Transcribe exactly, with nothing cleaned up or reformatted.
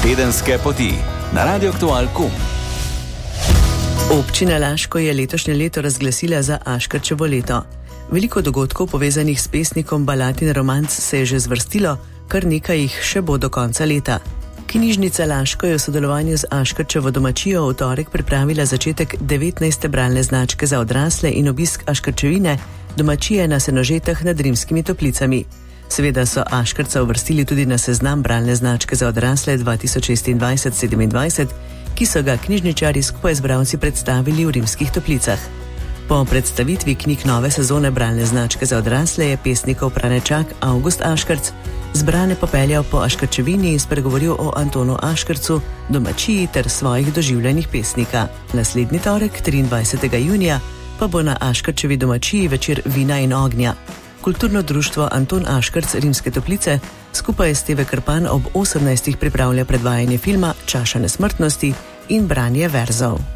Tedenske poti na Radio Aktual punkt com. Občina Laško je letošnje leto razglasila za Aškerčevo leto. Veliko dogodkov povezanih s pesnikom balad in romanc se je že zvrstilo, kar nekaj jih še bo do konca leta. Knjižnica Laško je v sodelovanju z Aškerčevo domačijo v torek pripravila začetek devetnajste bralne značke za odrasle in obisk Aškerčevine, domačije na Senožetah nad Rimskimi Toplicami. Seveda so Aškerca uvrstili tudi na seznam bralne značke za odrasle dva tisoč šestindvajset sedemindvajset, ki so ga knjižničarji skupaj z bralci predstavili v Rimskih Toplicah. Po predstavitvi knjig nove sezone bralne značke za odrasle je pesnikov pranečak Avgust Aškerc zbrane popeljal po Aškerčevini in spregovoril o Antonu Aškercu, domačiji ter svojih doživljanjih pesnika. Naslednji torek, triindvajsetega junija, pa bo na Aškerčevi domačiji večer vina in ognja. Kulturno društvo Anton Aškerc Rimske Toplice skupaj s T V Krpan ob osemnajstih pripravlja predvajanje filma Čaša nesmrtnosti in branje verzov.